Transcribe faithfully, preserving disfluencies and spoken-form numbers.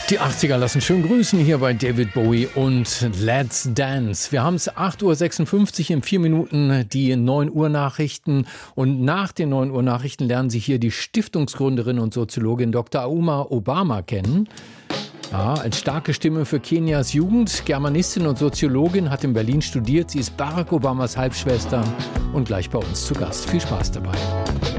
Die achtziger lassen schön grüßen hier bei David Bowie und Let's Dance. Wir haben es acht Uhr sechsundfünfzig, in vier Minuten die neun Uhr Nachrichten. Und nach den neun Uhr Nachrichten lernen Sie hier die Stiftungsgründerin und Soziologin Doktor Auma Obama kennen. Ja, als starke Stimme für Kenias Jugend, Germanistin und Soziologin, hat in Berlin studiert. Sie ist Barack Obamas Halbschwester und gleich bei uns zu Gast. Viel Spaß dabei.